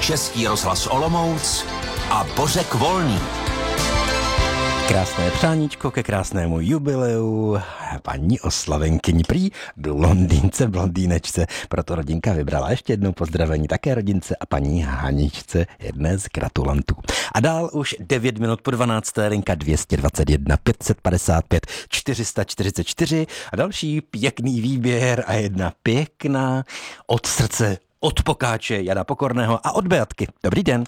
Český rozhlas Olomouc a Bořek Volný. Krásné přáníčko ke krásnému jubileu paní oslavenkyni prý blondýnečce. Proto rodinka vybrala ještě jednou pozdravení také rodince a paní Haničce, jedné z gratulantů. A dál už 9 minut po 12. linka 221 555 444 a další pěkný výběr a jedna pěkná od srdce, od Pokáče Jana Pokorného a od Beatky. Dobrý den.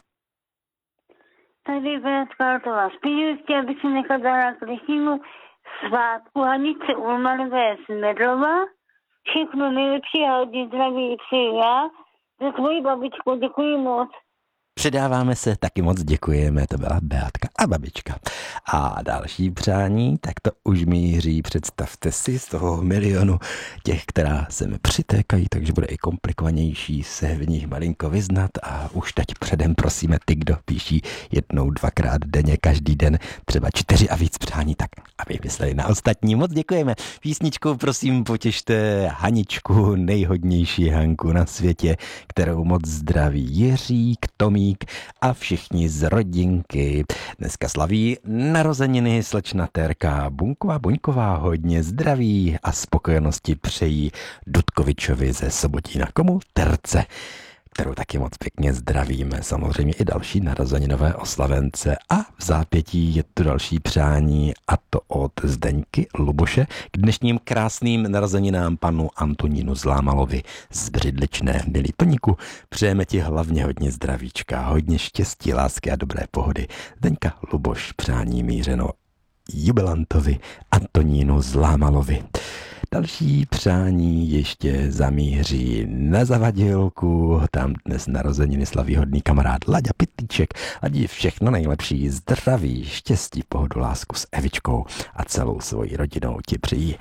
Tady Beatka to vás chtěl bych si nechat dát Kristýnu svátku Hanice Ulmanové z Medlova. Všechno nejlepší a hodně zdraví přeji já. Za tvoji babičku děkuji moc. Předáváme se, taky moc děkujeme, to byla Beatka a babička. A další přání, tak to už míří, představte si, z toho milionu těch, která se mi přitékají, takže bude i komplikovanější se v nich malinko vyznat a už teď předem prosíme ty, kdo píší jednou, dvakrát denně, každý den, třeba 4 a víc přání, tak aby mysleli na ostatní. Moc děkujeme. Písničkou prosím potěšte Haničku, nejhodnější Hanku na světě, kterou moc zdraví Jiřík, Tomík a všichni z rodinky. Dneska slaví narozeniny slečna Terka Buňková, hodně zdraví a spokojenosti přejí Dudkovičovi ze Sobotína. Komu? Terce, kterou taky moc pěkně zdravíme. Samozřejmě i další narozeninové oslavence a v zápětí je tu další přání a to od Zdeňky Luboše k dnešním krásným narozeninám panu Antonínu Zlámalovi z Břidličné. Milý Toníku, přejeme ti hlavně hodně zdravíčka, hodně štěstí, lásky a dobré pohody. Zdeňka Luboš přání mířeno jubilantovi Antonínu Zlámalovi. Další přání ještě zamíří na Zavadilku, tam dnes narozeniny slaví hodný kamarád Laďa Pytlíček. Ladí všechno nejlepší, zdraví, štěstí, pohodu, lásku s Evičkou a celou svojí rodinou ti přijí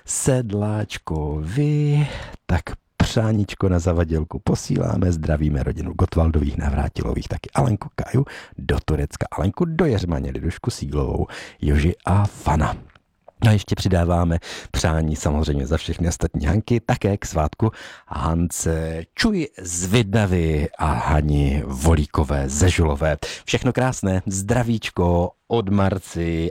Sedláčkovi. Tak přáníčko na Zavadilku posíláme, zdravíme rodinu Gotwaldových, Navrátilových, taky Alenku Kaju do Turecka, Alenku do Jeřmaně, Lidušku Síglovou, Joži a Fana. A ještě přidáváme přání samozřejmě za všechny ostatní Hanky, také k svátku Hance Čuj z Vidnavy a Hani Volíkové ze Žulové. Všechno krásné, zdravíčko od Marci